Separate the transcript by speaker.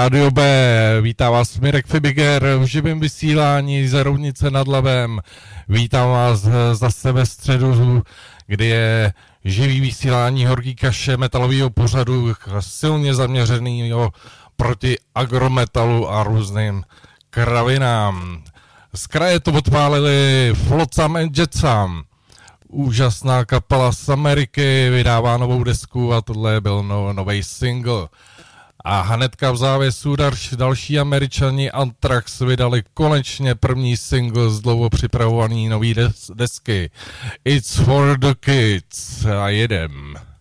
Speaker 1: Rádio B, vítá vás Mirek Fibiger v živém vysílání z Roudnice nad Labem. Vítám vás zase ve středu, kdy je živý vysílání Horký kaše metalového pořadu, silně zaměřeného proti agrometalu a různým kravinám. Z kraje to odpálili Flotsam and Jetsam. Úžasná kapela z Ameriky, vydává novou desku a tohle byl nový single. A hnedka v závěsu další Američani Anthrax vydali konečně první single z dlouho připravovaný nový desky. It's for the kids. A jedem.